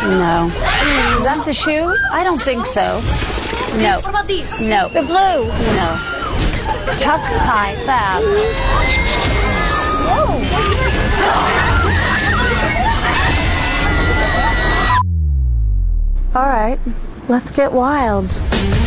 No. Is that the shoe? I don't think so. No. What about these? No. The blue. No. Tuck, tie, fast. All right, let's get wild.